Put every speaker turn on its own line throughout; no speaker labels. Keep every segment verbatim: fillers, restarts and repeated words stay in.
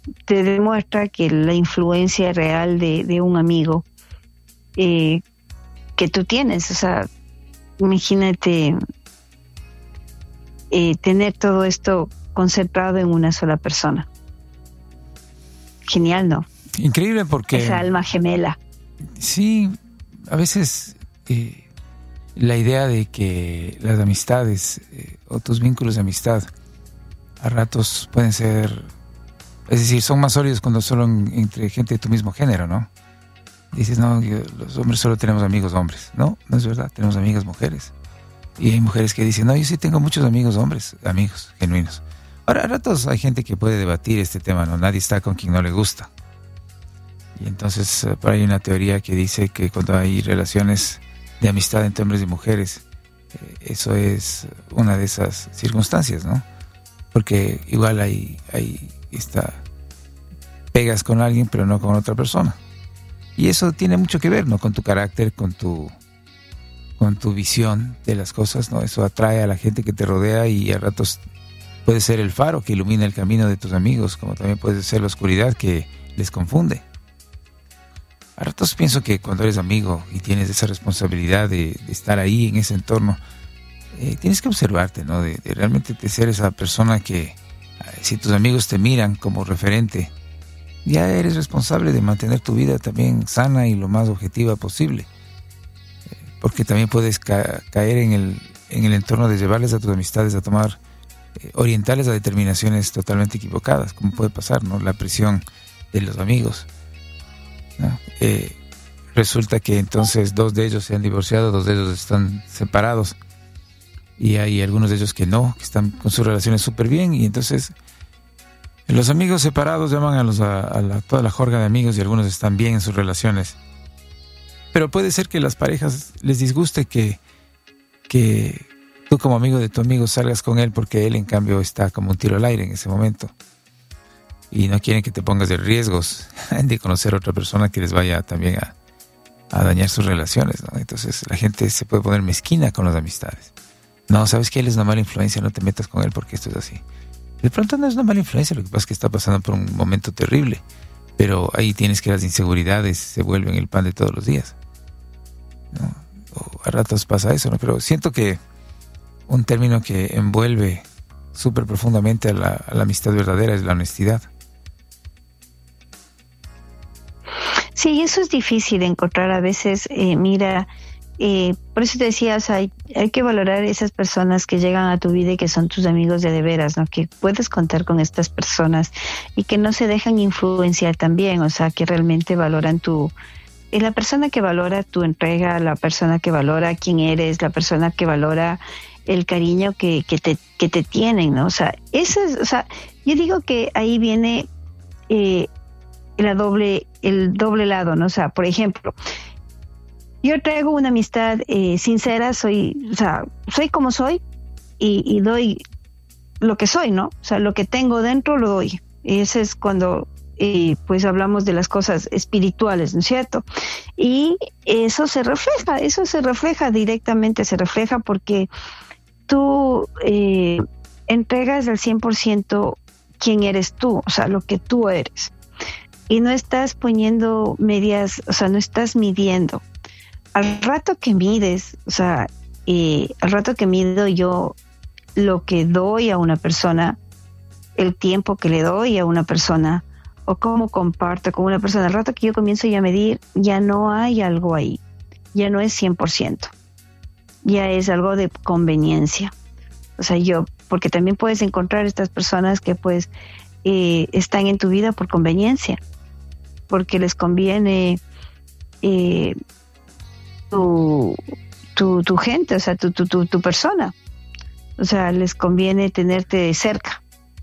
te demuestra que la influencia real de, de un amigo eh, que tú tienes, o sea, imagínate eh, tener todo esto concentrado en una sola persona. Genial, ¿no?
Increíble porque...
Esa alma gemela.
Sí, a veces eh, la idea de que las amistades eh, o tus vínculos de amistad a ratos pueden ser, es decir, son más sólidos cuando solo en, entre gente de tu mismo género, ¿no? Dices, no, yo, los hombres solo tenemos amigos hombres. No, no es verdad, tenemos amigas mujeres. Y hay mujeres que dicen, no, yo sí tengo muchos amigos hombres, amigos genuinos. Ahora, a ratos hay gente que puede debatir este tema, ¿no? Nadie está con quien no le gusta. Y entonces, uh, por ahí hay una teoría que dice que cuando hay relaciones de amistad entre hombres y mujeres, eh, eso es una de esas circunstancias, ¿no? Porque igual hay, hay está, pegas con alguien, pero no con otra persona. Y eso tiene mucho que ver, ¿no? Con tu carácter, con tu, con tu visión de las cosas, ¿no? Eso atrae a la gente que te rodea y a ratos puede ser el faro que ilumina el camino de tus amigos, como también puede ser la oscuridad que les confunde. A ratos pienso que cuando eres amigo y tienes esa responsabilidad de, de estar ahí en ese entorno, eh, tienes que observarte, ¿no? De, de realmente de ser esa persona que, eh, si tus amigos te miran como referente, ya eres responsable de mantener tu vida también sana y lo más objetiva posible. Eh, porque también puedes ca- caer en el, en el entorno de llevarles a tus amistades a tomar, eh, orientarles a determinaciones totalmente equivocadas, como puede pasar, ¿no? La presión de los amigos, ¿no? Eh, resulta que entonces dos de ellos se han divorciado, dos de ellos están separados y hay algunos de ellos que no, que están con sus relaciones súper bien, y entonces los amigos separados llaman a, los, a, a la, toda la jorga de amigos y algunos están bien en sus relaciones, pero puede ser que las parejas les disguste que, que tú como amigo de tu amigo salgas con él porque él en cambio está como un tiro al aire en ese momento. Y no quieren que te pongas de riesgos de conocer a otra persona que les vaya también a, a dañar sus relaciones, ¿no? Entonces la gente se puede poner mezquina con las amistades. No, ¿sabes qué? Él es una mala influencia, no te metas con él porque esto es así. De pronto no es una mala influencia, lo que pasa es que está pasando por un momento terrible. Pero ahí tienes que las inseguridades se vuelven el pan de todos los días, ¿no? O a ratos pasa eso, ¿no? Pero siento que un término que envuelve súper profundamente a la, a la amistad verdadera es la honestidad.
Sí, eso es difícil de encontrar a veces. Eh, mira, eh, por eso te decía, o sea, hay, hay que valorar esas personas que llegan a tu vida y que son tus amigos de de veras, ¿no? Que puedes contar con estas personas y que no se dejan influenciar también, o sea, que realmente valoran tu... Es la persona que valora tu entrega, la persona que valora quién eres, la persona que valora el cariño que, que, te, que te tienen, ¿no? O sea, eso es, o sea, yo digo que ahí viene... Eh, la doble, el doble lado, ¿no? O sea, por ejemplo, yo traigo una amistad eh, sincera, soy, o sea, soy como soy y, y doy lo que soy, ¿no? O sea, lo que tengo dentro lo doy. Y ese es cuando, eh, pues, hablamos de las cosas espirituales, ¿no es cierto? Y eso se refleja, eso se refleja directamente, se refleja porque tú eh, entregas al cien por ciento quién eres tú, o sea, lo que tú eres. Y no estás poniendo medias, o sea, no estás midiendo. Al rato que mides, o sea, eh, al rato que mido yo lo que doy a una persona, el tiempo que le doy a una persona, o cómo comparto con una persona, al rato que yo comienzo ya a medir, ya no hay algo ahí, ya no es cien por ciento, ya es algo de conveniencia. O sea, yo, porque también puedes encontrar estas personas que pues eh, están en tu vida por conveniencia, porque les conviene eh, tu, tu, tu gente, o sea, tu, tu, tu, tu persona. O sea, les conviene tenerte cerca.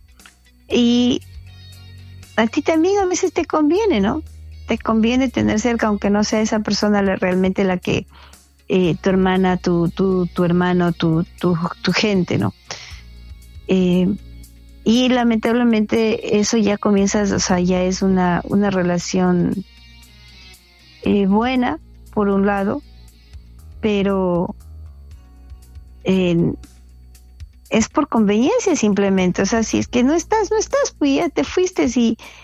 Y a ti también a veces te conviene, ¿no? Te conviene tener cerca, aunque no sea esa persona la, realmente la que eh, tu hermana, tu, tu, tu hermano, tu, tu, tu gente, ¿no? Eh, Y lamentablemente eso ya comienza, o sea, ya es una, una relación eh, buena, por un lado, pero eh, es por conveniencia simplemente. O sea, si es que no estás, no estás, pues ya te fuiste y,